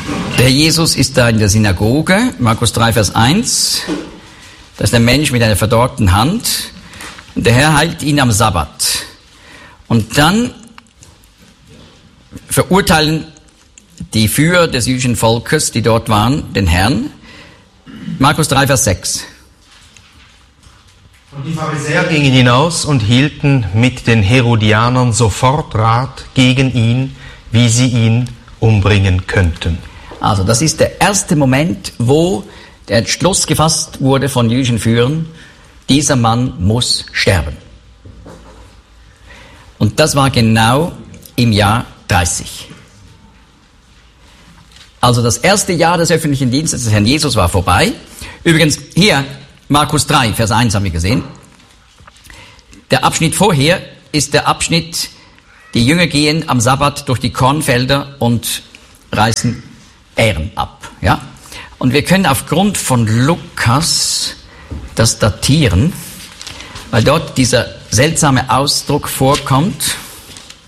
Der Jesus ist da in der Synagoge, Markus 3, Vers 1. Da ist ein Mensch mit einer verdorrten Hand. Und der Herr heilt ihn am Sabbat. Und dann verurteilen die Führer des jüdischen Volkes, die dort waren, den Herrn. Markus 3, Vers 6. Und die Pharisäer gingen hinaus und hielten mit den Herodianern sofort Rat gegen ihn, wie sie ihn umbringen könnten. Also das ist der erste Moment, wo der Entschluss gefasst wurde von jüdischen Führern, dieser Mann muss sterben. Und das war genau im Jahr 30. Also das erste Jahr des öffentlichen Dienstes des Herrn Jesus war vorbei. Übrigens, hier, Markus 3, Vers 1 haben wir gesehen. Der Abschnitt vorher ist der Abschnitt, die Jünger gehen am Sabbat durch die Kornfelder und reißen Ähren ab. Ja? Und wir können aufgrund von Lukas das datieren, weil dort dieser seltsame Ausdruck vorkommt.